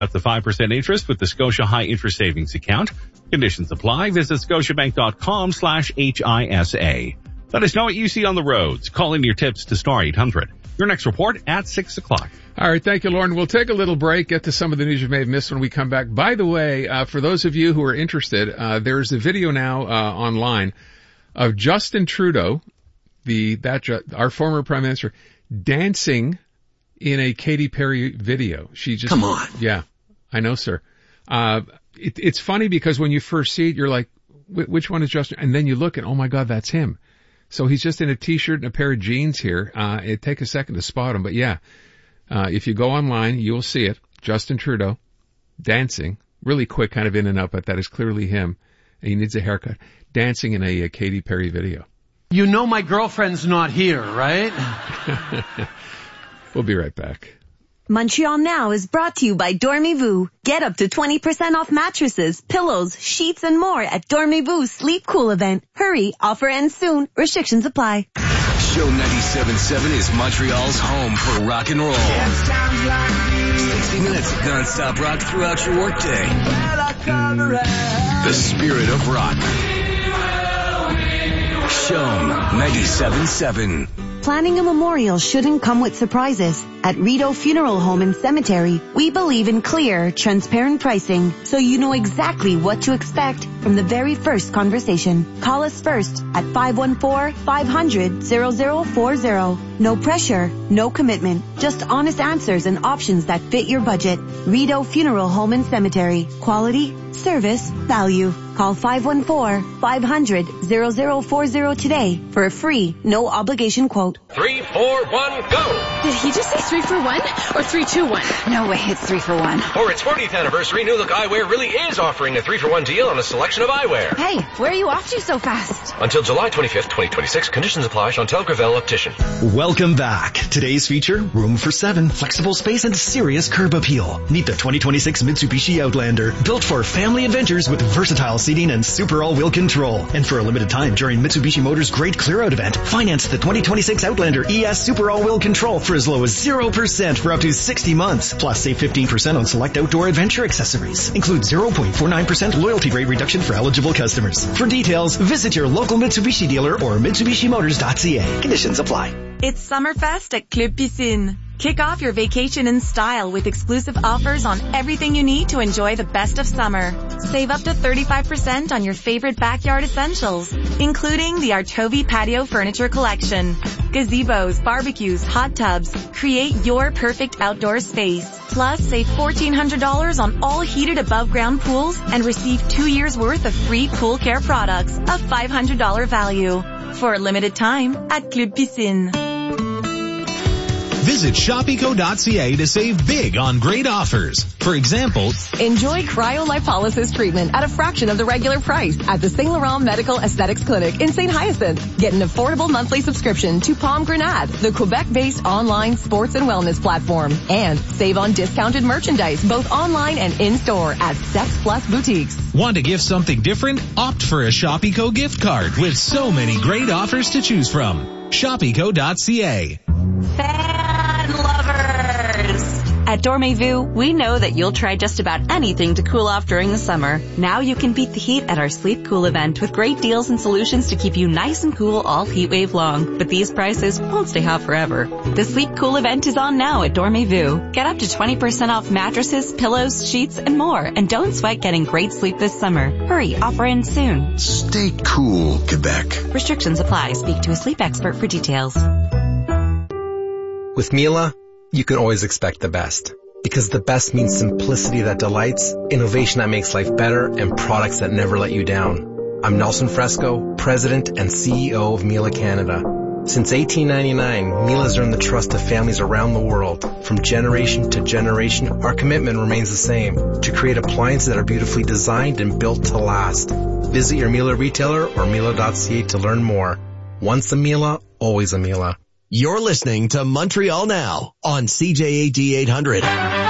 That's the 5% interest with the Scotia High Interest Savings Account. Conditions apply. Visit scotiabank.com/HISA. Let us know what you see on the roads. Call in your tips to Star 800. Your next report at 6 o'clock. All right. Thank you, Lauren. We'll take a little break, get to some of the news you may have missed when we come back. By the way, for those of you who are interested, there's a video now online of Justin Trudeau, our former Prime Minister, dancing in a Katy Perry video. Come on. Yeah, I know, sir. It's funny because when you first see it, you're like, which one is Justin? And then you look and, oh my God, that's him. So he's just in a t-shirt and a pair of jeans here. It'd take a second to spot him, but yeah. If you go online, you will see it. Justin Trudeau dancing, really quick, kind of in and out, but that is clearly him. And he needs a haircut. Dancing in a Katy Perry video. You know my girlfriend's not here, right? We'll be right back. Montreal Now is brought to you by Dormez-vous. Get up to 20% off mattresses, pillows, sheets, and more at Dormez-vous Sleep Cool event. Hurry, offer ends soon. Restrictions apply. Show 97.7 is Montreal's home for rock and roll. 60 minutes of non-stop rock throughout your workday. The spirit of rock. Show 97.7. Planning a memorial shouldn't come with surprises. At Rideau Funeral Home and Cemetery, we believe in clear, transparent pricing, so you know exactly what to expect from the very first conversation. Call us first at 514-500-0040. No pressure, no commitment, just honest answers and options that fit your budget. Rideau Funeral Home and Cemetery. Quality, service, value. Call 514-500-0040 today for a free, no obligation quote. 3, 4, 1, go! Did he just say 3 for 1 or 3, 2, 1? No way, it's 3 for 1. For its 40th anniversary, New Look Eyewear really is offering a 3 for 1 deal on a selection of eyewear. Hey, where are you off to so fast? Until July 25th, 2026, conditions apply. Chantal Gravel Optician. Welcome back. Today's feature, room for 7, flexible space and serious curb appeal. Meet the 2026 Mitsubishi Outlander, built for family adventures with versatile seating and super all-wheel control. And for a limited time during Mitsubishi Motors' Great Clear-Out event, finance the 2026 Outlander ES Super All-Wheel Control for as low as 0% for up to 60 months. Plus, save 15% on select outdoor adventure accessories. Include 0.49% loyalty rate reduction for eligible customers. For details, visit your local Mitsubishi dealer or MitsubishiMotors.ca. Conditions apply. It's Summerfest at Club Piscine. Kick off your vacation in style with exclusive offers on everything you need to enjoy the best of summer. Save up to 35% on your favorite backyard essentials, including the Artovi Patio Furniture Collection. Gazebos, barbecues, hot tubs. Create your perfect outdoor space. Plus, save $1,400 on all heated above-ground pools and receive 2 years' worth of free pool care products, a $500 value. For a limited time at Club Piscine. Visit shopeco.ca to save big on great offers. For example, enjoy cryolipolysis treatment at a fraction of the regular price at the Saint Laurent Medical Aesthetics Clinic in St. Hyacinthe. Get an affordable monthly subscription to Palm Grenade, the Quebec-based online sports and wellness platform. And save on discounted merchandise both online and in-store at Sex Plus boutiques. Want to gift something different? Opt for a Shopeco gift card with so many great offers to choose from. Shopeco.ca. Fan lovers! At Dormez-vous, we know that you'll try just about anything to cool off during the summer. Now you can beat the heat at our Sleep Cool event with great deals and solutions to keep you nice and cool all heat wave long. But these prices won't stay hot forever. The Sleep Cool event is on now at Dormez-vous. Get up to 20% off mattresses, pillows, sheets, and more. And don't sweat getting great sleep this summer. Hurry, offer ends soon. Stay cool, Quebec. Restrictions apply. Speak to a sleep expert for details. With Miele, you can always expect the best. Because the best means simplicity that delights, innovation that makes life better, and products that never let you down. I'm Nelson Fresco, President and CEO of Miele Canada. Since 1899, Miele has earned the trust of families around the world. From generation to generation, our commitment remains the same, to create appliances that are beautifully designed and built to last. Visit your Miele retailer or Miele.ca to learn more. Once a Miele, always a Miele. You're listening to Montreal Now on CJAD 800.